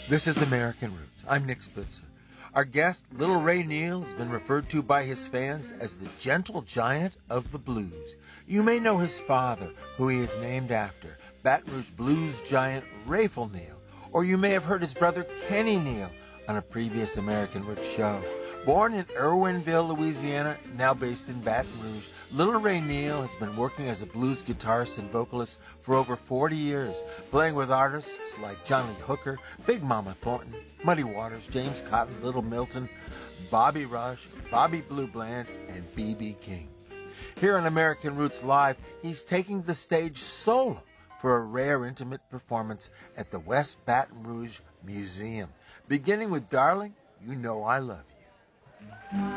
This is American Roots. I'm Nick Spitzer. Our guest, Little Ray Neal, has been referred to by his fans as the gentle giant of the blues. You may know his father, who he is named after, Baton Rouge blues giant Rayful Neal, or you may have heard his brother Kenny Neal on a previous American Roots show. Born in Irwinville, Louisiana, now based in Baton Rouge, Little Ray Neal has been working as a blues guitarist and vocalist for over 40 years, playing with artists like John Lee Hooker, Big Mama Thornton, Muddy Waters, James Cotton, Little Milton, Bobby Rush, Bobby Blue Bland, and B.B. King. Here on American Roots Live, he's taking the stage solo for a rare intimate performance at the West Baton Rouge Museum, beginning with Darling, You Know I Love You.